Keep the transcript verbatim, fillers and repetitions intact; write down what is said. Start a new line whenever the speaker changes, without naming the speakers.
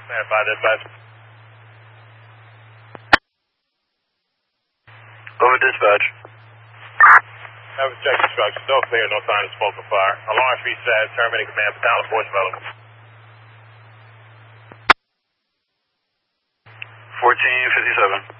Stand by dispatch.
Over dispatch.
Have a check instructions. No clear, no sign of smoke or fire. Alarm reset. Terminating command for Dallas Force Development.
fourteen fifty-seven.